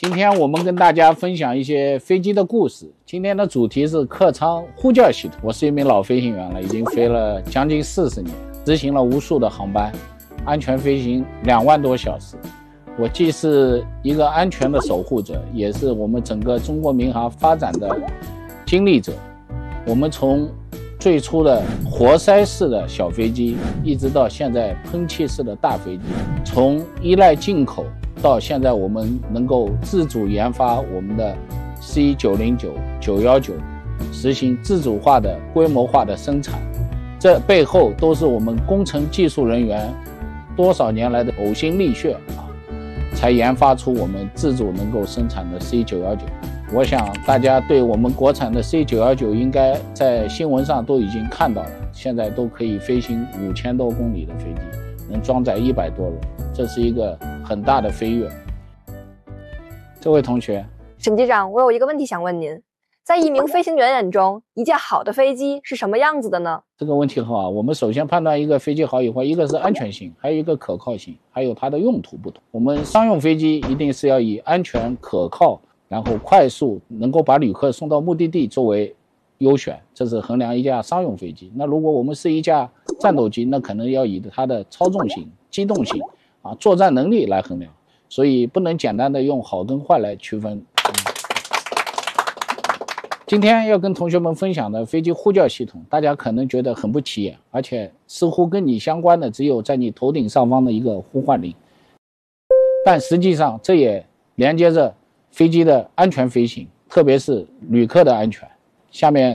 今天我们跟大家分享一些飞机的故事。今天的主题是客舱呼叫系统。我是一名老飞行员了，已经飞了将近40年，执行了无数的航班，安全飞行2万多小时。我既是一个安全的守护者，也是我们整个中国民航发展的经历者。我们从最初的活塞式的小飞机，一直到现在喷气式的大飞机，从依赖进口到现在我们能够自主研发我们的 C909、919，实行自主化的规模化的生产，这背后都是我们工程技术人员多少年来的呕心沥血才研发出我们自主能够生产的 C919。我想大家对我们国产的 C919应该在新闻上都已经看到了，现在都可以飞行5000多公里的飞机，能装载100多人，这是一个很大的飞跃。这位同学， 沈机长，我有一个问题想问您，在一名飞行员眼中，一架好的飞机是什么样子的呢？ 这个问题很好。我们首先判断一个飞机好与坏，一个是安全性，还有一个可靠性，还有它的用途不同。我们商用飞机一定是要以安全可靠然后快速能够把旅客送到目的地作为优选，这是衡量一架商用飞机。那如果我们是一架战斗机，那可能要以它的操纵性、机动性作战能力来衡量，所以不能简单的用好跟坏来区分。今天要跟同学们分享的飞机呼叫系统，大家可能觉得很不起眼，而且似乎跟你相关的只有在你头顶上方的一个呼唤铃，但实际上这也连接着飞机的安全飞行，特别是旅客的安全。下面